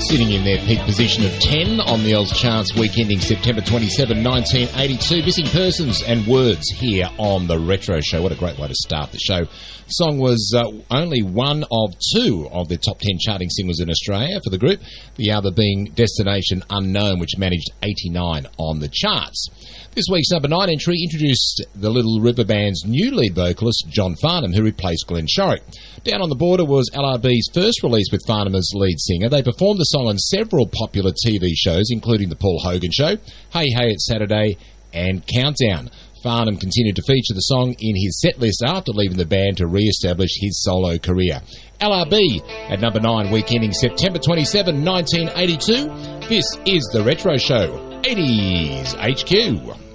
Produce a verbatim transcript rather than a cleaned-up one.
Sitting in their peak position of ten on the Oz charts week ending September twenty-seventh, nineteen eighty-two. Missing Persons and Words here on The Retro Show. What a great way to start the show. The song was uh, only one of two of the top ten charting singles in Australia for the group, the other being Destination Unknown, which managed eighty-nine on the charts. This week's number nine entry introduced the Little River Band's new lead vocalist, John Farnham, who replaced Glenn Shorrock. Down on the Border was L R B's first release with Farnham as lead singer. They performed the song on several popular T V shows, including The Paul Hogan Show, Hey Hey It's Saturday, and Countdown. Farnham continued to feature the song in his set list after leaving the band to re-establish his solo career. L R B at number nine, week ending September twenty-seventh, nineteen eighty-two. This is The Retro Show, eighties H Q.